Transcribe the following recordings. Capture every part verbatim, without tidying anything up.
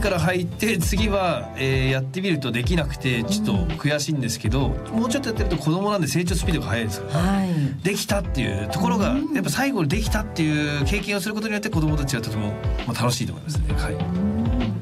から入って次は、えー、やってみるとできなくてちょっと悔しいんですけど、うん、もうちょっとやってると子供なんで成長スピードが速いですから、はい、できたっていうところが、うん、やっぱ最後にできたっていう経験をすることによって子供たちはとても、まあ、楽しいと思いますね、はい、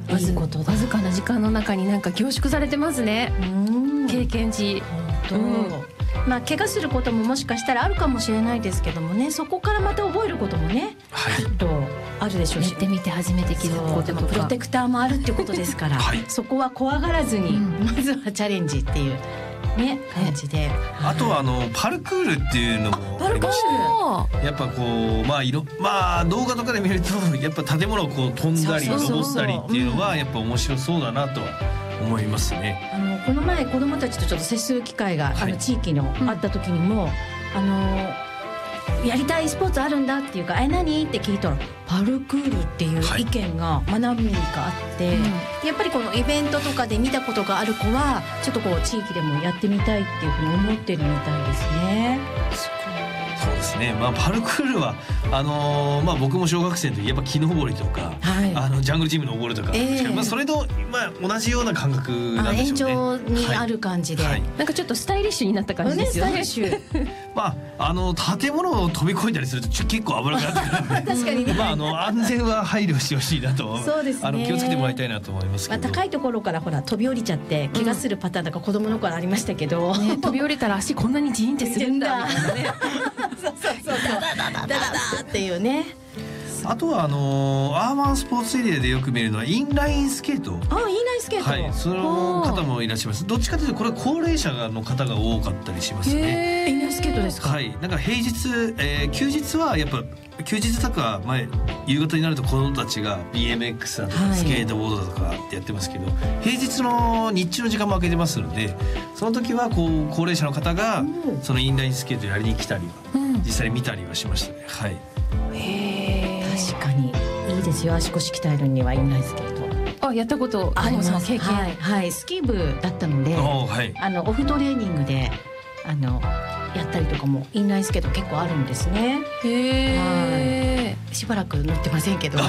わずことわずかな時間の中になんか凝縮されてますね、うん、経験値。 本当、うんまあ、怪我することももしかしたらあるかもしれないですけどもね、そこからまた覚えることもね、はい、きっとあるでしょうし、 やってみて初めて気づくこととか、 プロテクターもあるってことですから、はい、そこは怖がらずに、うん、まずはチャレンジっていうね、感じで、 あとはあのパルクールっていうのもありまして、やっぱこうまあ色まあ動画とかで見るとやっぱ建物をこう飛んだり登ったりっていうのはやっぱ面白そうだなとは思いますね。 あのこの前子どもたちとちょっと接する機会が、はい、あの地域のあった時にも、うん、あのやりたいスポーツあるんだっていうか、え何って聞いたらパルクールっていう意見が学びがあって、はいうん、やっぱりこのイベントとかで見たことがある子はちょっとこう地域でもやってみたいっていうふうに思ってるみたいですね。 そうですね、まあ、パルクールはあのーまあ、僕も小学生の時やっぱ木登りとか、はい、あのジャングルジム登るとか、えーまあ、それと、まあ、同じような感覚なんでしょうね。 延長にある感じで、はいはい、 なんかちょっとスタイリッシュになった感じですよね。 ねスタイリッシュまあ、あの建物を飛び越えたりすると結構危なくなってくるんで確かにね、 まあ、あの安全は配慮してほしいなとそうですね、 あの気をつけてもらいたいなと思いますけど、 まあ、高いところからほら飛び降りちゃって怪我するパターンとか子供の頃ありましたけど、うんね、飛び降りたら足こんなにジーンってするんだみたいなねそうそうそうダダダダダダっていうね。 あとはあのー、アーバンスポーツエリアでよく見るのはインラインスケート。 あ、インラインスケート、 はい、その方もいらっしゃいます。どっちかというとこれは高齢者の方が多かったりしますね。 インラインスケートですか。 はい、なんか平日、えー、休日はやっぱ休日とか前夕方になると子どもたちが ビーエムエックス だとか、はい、スケートボードだとかってやってますけど、平日の日中の時間も空けてますので、その時はこう高齢者の方がそのインラインスケートやりに来たりは、うん、実際に見たりはしましたね。はい、 へー、確かにいいですよ。足腰鍛えるにはインラインスケート。 あ、やったことあります。経験、 はいはい、スキー部だったので、はい、あのオフトレーニングであのやったりとかもインラインスケート結構あるんですね。へー、はい、しばらく乗ってませんけどはい、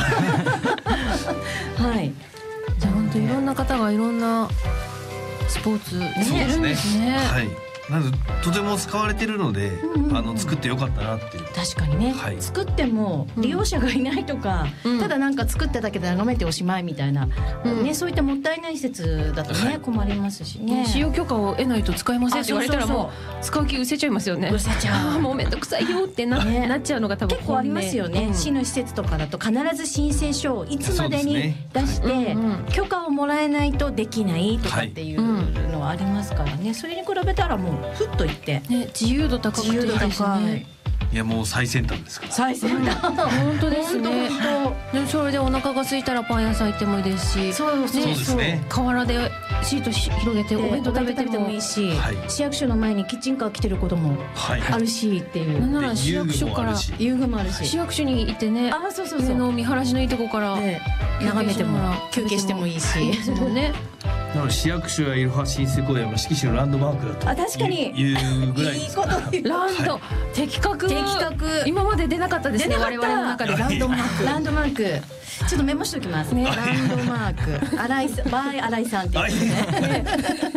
じゃあ本当いろんな方がいろんなスポーツしてるんですね。 はい、なのでとても使われてるので、うんうん、あの作ってよかったなっていう。 確かにね、はい、作っても利用者がいないとか、うん、ただなんか作っただけで眺めておしまいみたいな、うんね、そういったもったいない施設だとね、はい、困りますしね。 使用許可を得ないと使えませんって言われたらもう使う気失せちゃいますよね。 失せちゃうもうめんどくさいよってな、ね、なっちゃうのが多分結構ありますよね、うん、市の施設とかだと必ず申請書をいつまでに出して、ね、はい、許可をもらえないとできないとかっていうのはありますからね。それに比べたらもうふっといって、ね、 自由度高くていいですね。 いやもう最先端ですから。 最先端本当ですね。でそれでお腹が空いたらパン屋さん行ってもいいですし、 そうそうですね。 河原でシート広げてお弁当食べてもいいし、 はい、市役所の前にキッチンカー来てることもあるしっていう、 なんなら市役所から遊具もあるし、 市役所に行ってね、 あ、そうそうそう、 上の見晴らしのいいとこから眺めても休憩してもいいしね。なので市役所やいろは親水公園は四季市のランドマークだと。 あ、確かにいうぐらいですから。 いいランド、はい、的確的確、 今まで出なかったですね。我々の中でランドマークランドマークちょっとメモしておきますね。ランドマーク新井さん、バイ新井さんっていうね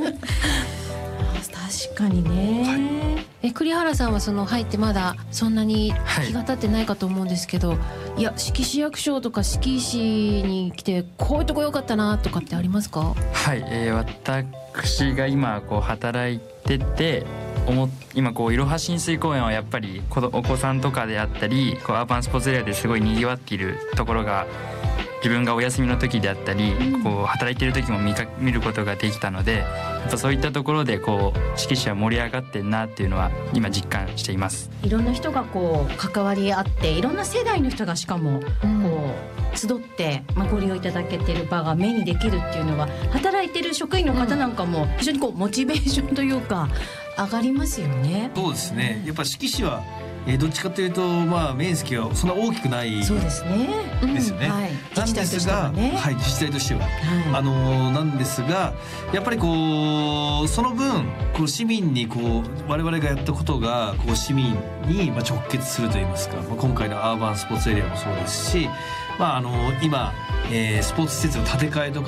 確かにね、はい、 え栗原さんはその入ってまだそんなに日が経ってないかと思うんですけど、はい、いや志木市役所とか志木市に来てこういうとこ良かったなとかってありますか？ はい、えー、私が今こう働いてて思今こういろは親水公園はやっぱりお子さんとかであったりこうアーバンスポーツエリアですごい賑わっているところが自分がお休みの時であったり、うん、こう働いている時も 見, か見ることができたので、やっぱそういったところでこう志木市は盛り上がってるなっていうのは今実感しています。 いろんな人がこう関わり合っていろんな世代の人がしかもこう集って、まあ、ご利用いただけてる場が目にできるっていうのは働いてる職員の方なんかも非常にこうモチベーションというか上がりますよね。 そうですね、やっぱ志木市はえー、どっちかというと、まあ、面積はそんな大きくないそうですね、 ですよね、うん、はい、なんですが、ね、はい、自治体としては、はい、あのー、なんですがやっぱりこうその分こう市民にこう我々がやったことがこう市民にまあ直結するといいますか、まあ、今回のアーバンスポーツエリアもそうですし、まあ、あのー、今、えー、スポーツ施設の建て替えとか